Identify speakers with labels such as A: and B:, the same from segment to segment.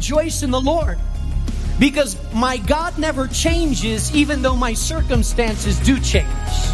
A: rejoice in the Lord. Because my God never changes, even though my circumstances do change.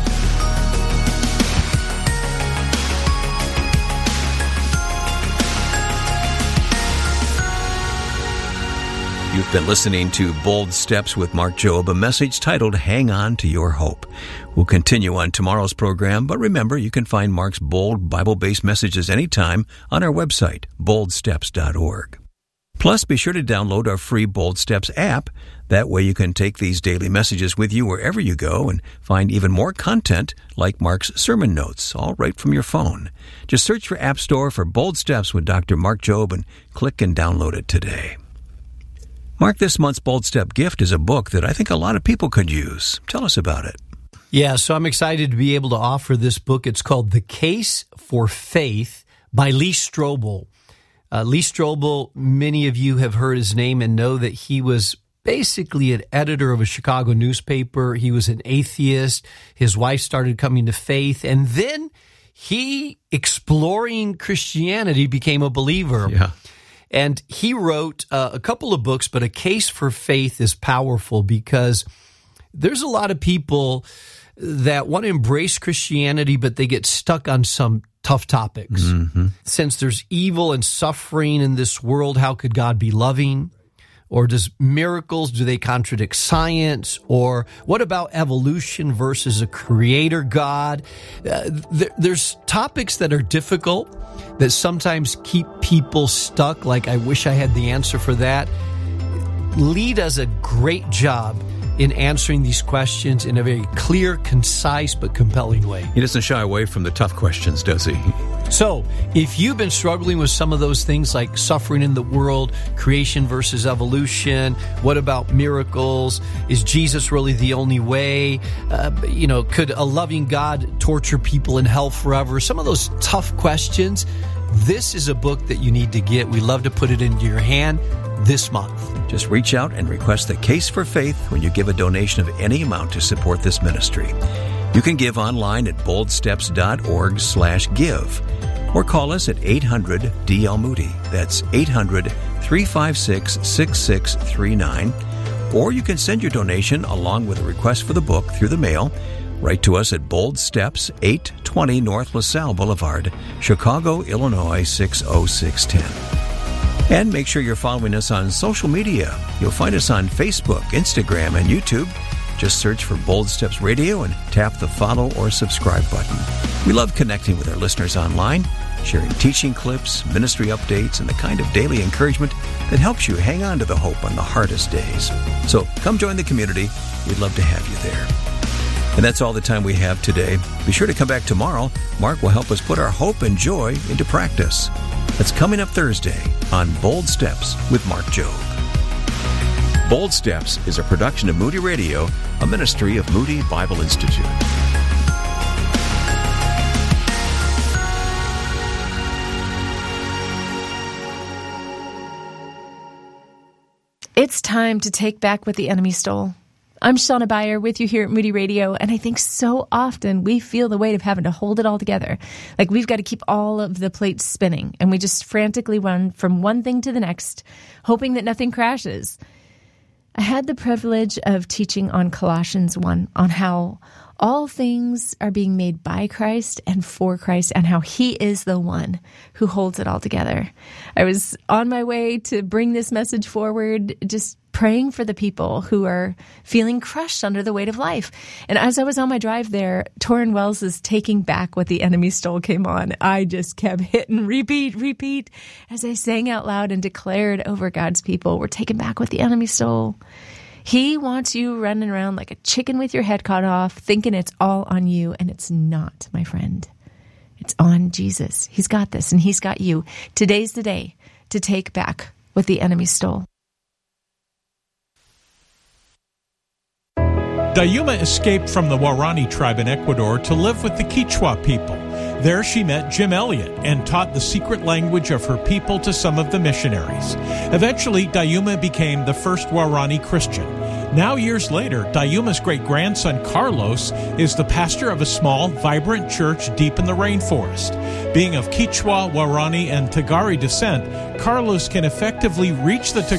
B: You've been listening to Bold Steps with Mark Jobe, a message titled Hang On to Your Hope. We'll continue on tomorrow's program, but remember, you can find Mark's bold Bible-based messages anytime on our website, boldsteps.org. Plus, be sure to download our free Bold Steps app. That way you can take these daily messages with you wherever you go and find even more content like Mark's sermon notes, all right from your phone. Just search for App Store for Bold Steps with Dr. Mark Jobe and click and download it today. Mark, this month's Bold Step gift is a book that I think a lot of people could use. Tell us about it.
A: Yeah, so I'm excited to be able to offer this book. It's called The Case for Faith by Lee Strobel. Lee Strobel, many of you have heard his name and know that he was basically an editor of a Chicago newspaper. He was an atheist. His wife started coming to faith, and then he, exploring Christianity, became a believer.
B: Yeah.
A: And he wrote a couple of books, but A Case for Faith is powerful because there's a lot of people that want to embrace Christianity, but they get stuck on some tough topics. Mm-hmm. Since there's evil and suffering in this world, how could God be loving? Or does miracles, do they contradict science? Or what about evolution versus a creator God? There's topics that are difficult that sometimes keep people stuck, like, I wish I had the answer for that. Lee does a great job in answering these questions in a very clear, concise, but compelling way.
B: He doesn't shy away from the tough questions, does he?
A: So, if you've been struggling with some of those things like suffering in the world, creation versus evolution, what about miracles? Is Jesus really the only way? Could a loving God torture people in hell forever? Some of those tough questions. This is a book that you need to get. We love to put it into your hand this month.
B: Just reach out and request The Case for Faith when you give a donation of any amount to support this ministry. You can give online at boldsteps.org/give or call us at 800-DL-MOODY. That's 800-356-6639. Or you can send your donation along with a request for the book through the mail. Write to us at Bold Steps, 820 North LaSalle Boulevard, Chicago, Illinois, 60610. And make sure you're following us on social media. You'll find us on Facebook, Instagram, and YouTube. Just search for Bold Steps Radio and tap the follow or subscribe button. We love connecting with our listeners online, sharing teaching clips, ministry updates, and the kind of daily encouragement that helps you hang on to the hope on the hardest days. So come join the community. We'd love to have you there. And that's all the time we have today. Be sure to come back tomorrow. Mark will help us put our hope and joy into practice. That's coming up Thursday on Bold Steps with Mark Jobe. Bold Steps is a production of Moody Radio, a ministry of Moody Bible Institute.
C: It's time to take back what the enemy stole. I'm Shauna Beyer with you here at Moody Radio, and I think so often we feel the weight of having to hold it all together. Like we've got to keep all of the plates spinning, and we just frantically run from one thing to the next, hoping that nothing crashes. I had the privilege of teaching on Colossians 1, on how all things are being made by Christ and for Christ, and how He is the one who holds it all together. I was on my way to bring this message forward, just praying for the people who are feeling crushed under the weight of life. And as I was on my drive there, Torrin Wells' Taking Back What the Enemy Stole came on. I just kept hitting repeat, as I sang out loud and declared over God's people, we're taking back what the enemy stole. He wants you running around like a chicken with your head cut off, thinking it's all on you, and it's not, my friend. It's on Jesus. He's got this, and He's got you. Today's the day to take back what the enemy stole.
D: Dayuma escaped from the Waorani tribe in Ecuador to live with the Quechua people. There she met Jim Elliot and taught the secret language of her people to some of the missionaries. Eventually, Dayuma became the first Waorani Christian. Now, years later, Dayuma's great-grandson Carlos is the pastor of a small, vibrant church deep in the rainforest. Being of Quechua, Waorani, and Tagari descent, Carlos can effectively reach the